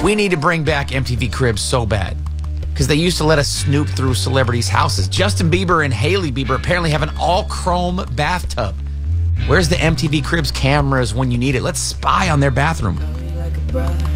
We need to bring back MTV Cribs so bad because they used to let us snoop through celebrities' houses. Justin Bieber and Hailey Bieber apparently have an all-chrome bathtub. Where's the MTV Cribs cameras when you need it? Let's spy on their bathroom.